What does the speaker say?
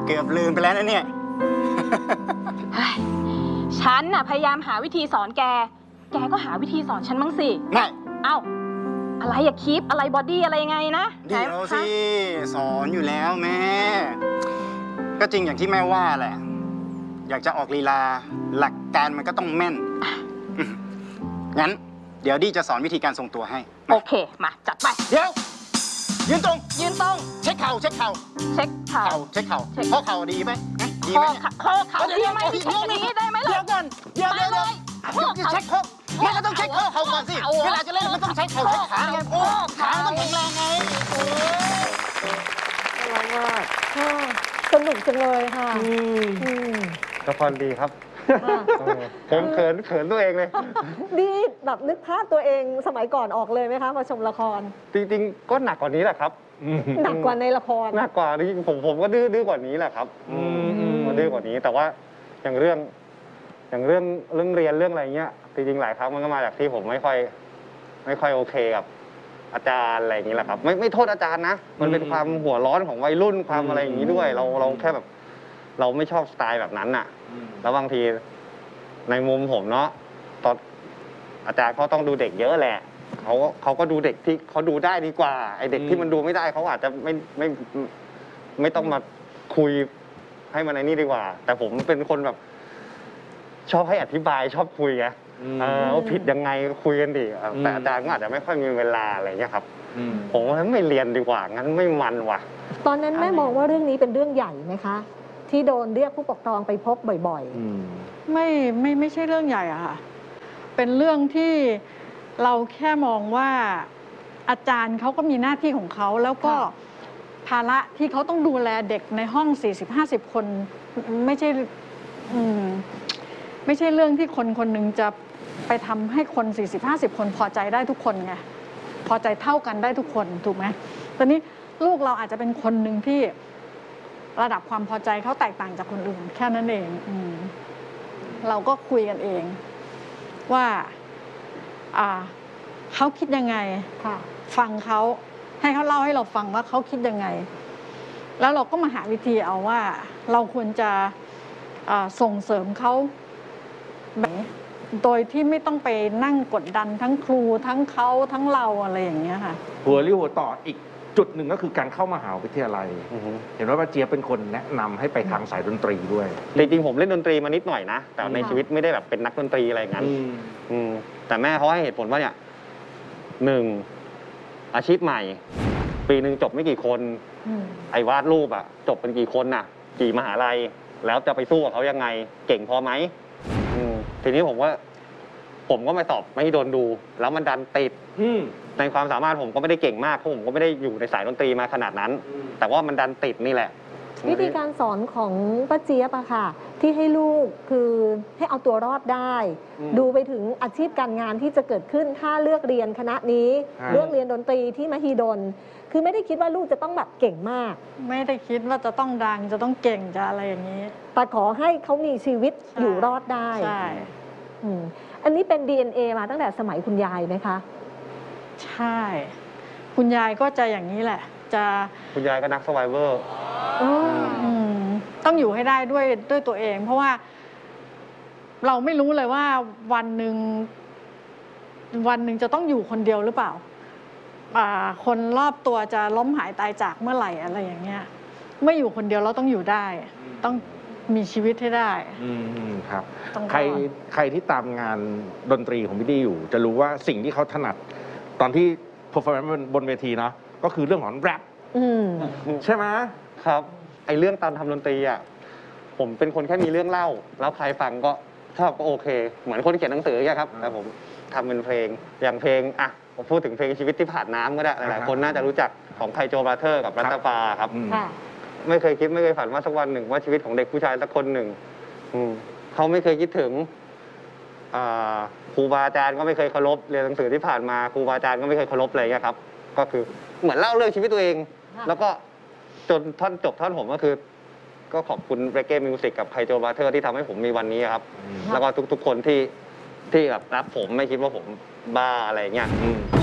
เกือบลืมไปแล้วนะเนี่ยฉันน่ะพยายามหาวิธีสอนแกก็หาวิธีสอนฉันบ้างสิไม่เอ้าอะไรอย่าคีปอะไรบอดี้อะไรยังไงนะเดี๋ยวสิสอนอยู่แล้วแม่ก็จริงอย่างที่แม่ว่าแหละอยากจะออกลีลาหลักการมันก็ต้องแม่นงั้นเดี๋ยวดี้จะสอนวิธีการทรงตัวให้โอเคมาจัดไปเดี๋ยวยืนตรง เช็คเข่าเช็คเข่าเช็คเข่าข้อเข่าดีไหมดีไหมข้อเข่าดีไหมเช็คนี้ได้ไหมล่ะเดี๋ยวก่อนเดี๋ยวเช็คข้อแม่ก็ต้องเช็คข้อเข่าก่อนสิเวลาจะเล่นมันต้องใช้เข่าใช้ขาไงโอ้ขาต้องแข็งแรงไงน่ารักมากสนุกจังเลยค่ะละครดีครับผมเขินตัวเองเลยดีแบบนึกภาพตัวเองสมัยก่อนออกเลยไหมคะมาชมละครจริงๆก็หนักกว่านี้แหละครับหนักกว่าในละครหนักกว่าจริงผมก็ดื้อกว่านี้แหละครับมันดื้อกว่านี้แต่ว่าอย่างเรื่องเรียนเรื่องอะไรเงี้ยจริงๆหลายครั้งมันก็มาจากที่ผมไม่ค่อยโอเคกับอาจารย์อะไรอย่างนี้แหละครับไม่โทษอาจารย์นะมันเป็นความหัวร้อนของวัยรุ่นความอะไรอย่างนี้ด้วยเราแค่แบบเราไม่ชอบสไตล์แบบนั้นน่ะแล้วบางทีในมุมผมเนาะตอนอาจารย์เขาต้องดูเด็กเยอะแหละเขาก็ดูเด็กที่เขาดูได้ดีกว่าไอเด็กที่มันดูไม่ได้เขาอาจจะไม่ต้องมาคุยให้มันในนี่ดีกว่าแต่ผมเป็นคนแบบชอบให้อธิบายชอบคุยไงว่าผิดยังไงคุยกันดิแต่อาจารย์ก็อาจจะไม่ค่อยมีเวลาอะไรเงี้ยครับผมว่าไม่เรียนดีกว่างั้นไม่มันว่ะตอนนั้นแม่มองว่าเรื่องนี้เป็นเรื่องใหญ่ไหมคะที่โดนเรียกผู้ปกครองไปพบบ่อยๆไม่ใช่เรื่องใหญ่อะค่ะเป็นเรื่องที่เราแค่มองว่าอาจารย์เขาก็มีหน้าที่ของเขาแล้วก็ภาระที่เขาต้องดูแลเด็กในห้อง40-50 คนไม่ใช่เรื่องที่คนหนึ่งจะไปทำให้คน40-50 คนพอใจได้ทุกคนไงพอใจเท่ากันได้ทุกคนถูกไหมตอนนี้ลูกเราอาจจะเป็นคนหนึ่งที่ระดับความพอใจเขาแตกต่างจากคนอื่นแค่นั้นเองเราก็คุยกันเองว่าเขาคิดยังไงฟังเขาให้เขาเล่าให้เราฟังว่าเขาคิดยังไงแล้วเราก็มาหาวิธีเอาว่าเราควรจะส่งเสริมเขาแบบโดยที่ไม่ต้องไปนั่งกดดันทั้งครูทั้งเขาทั้งเราอะไรอย่างเงี้ยค่ะหัวเรี่ยวหัวต่ออีกจุดหนึ่งก็คือการเข้ามหาวิทยาลัยเห็นว่าป้าเจี๊ยบเป็นคนแนะนำให้ไปทางสายดนตรีด้วยจริงๆผมเล่นดนตรีมานิดหน่อยนะแต่ในชีวิตไม่ได้แบบเป็นนักดนตรีอะไรอย่างนั้นแต่แม่เขาให้เหตุผลว่าเนี่ย1อาชีพใหม่ปีหนึ่งจบไม่กี่คนไอ้วาดรูปอะจบเป็นกี่คนน่ะกี่มหาลัยแล้วจะไปสู้กับเขายังไงเก่งพอไหมทีนี้ผมก็มาสอบไม่โดนดูแล้วมันดันติดในความสามารถผมก็ไม่ได้เก่งมากเพราะผมก็ไม่ได้อยู่ในสายดนตรีมาขนาดนั้นแต่ว่ามันดันติดนี่แหละวิธีการสอนของป้าเจี๊ยบอะค่ะที่ให้ลูกคือให้เอาตัวรอดได้ดูไปถึงอาชีพการงานที่จะเกิดขึ้นถ้าเลือกเรียนคณะนี้เลือกเรียนดนตรีที่มหิดลคือไม่ได้คิดว่าลูกจะต้องแบบเก่งมากไม่ได้คิดว่าจะต้องดังจะต้องเก่งจะอะไรอย่างนี้แต่ขอให้เขามีชีวิตอยู่รอดได้ใช่อันนี้เป็น DNA มาตั้งแต่สมัยคุณยายไหมคะใช่คุณยายก็จะอย่างนี้แหละจะคุณยายก็นักสไวเวอร์ต้องอยู่ให้ได้ด้วยตัวเองเพราะว่าเราไม่รู้เลยว่าวันหนึ่งจะต้องอยู่คนเดียวหรือเปล่าคนรอบตัวจะล้มหายตายจากเมื่อไหร่อะไรอย่างเงี้ยไม่อยู่คนเดียวเราต้องอยู่ได้ต้องมีชีวิตให้ได้ครับใครที่ตามงานดนตรีของพี่ดี้อยู่จะรู้ว่าสิ่งที่เขาถนัดตอนที่ performance บนเวทีเนาะก็คือเรื่องของแรปใช่ไหมครับไอเรื่องตอนทำดนตรีอ่ะผมเป็นคนแค่มีเรื่องเล่าแล้วใครฟังก็ชอบก็โอเคเหมือนคนเขียนหนังสือครับแต่ผมทำเป็นเพลงอย่างเพลงผมพูดถึงเพลงชีวิตที่ผ่านน้ำก็ได้หลายๆคนน่าจะรู้จักของไคโจบราเธอร์กับรัตฟาครับไม่เคยคิดไม่เคยฝันว่าสักวันหนึ่งว่าชีวิตของเด็กผู้ชายสักคนหนึ่งเขาไม่เคยคิดถึงครูบาอาจารย์ก็ไม่เคยเคารพเรียนหนังสือที่ผ่านมาครูบาอาจารย์ก็ไม่เคยเคารพอะไรอย่างเงี้ยครับก็คือเหมือนเล่าเรื่องชีวิตตัวเองแล้วก็จนท่อนจบท่อนผมก็คือก็ขอบคุณเรเก้มิวสิกกับไคโจบราเธอร์ที่ทำให้ผมมีวันนี้ครับแล้วก็ทุกๆคนที่แบบรับผมไม่คิดว่าผมบ้าอะไรเงี้ย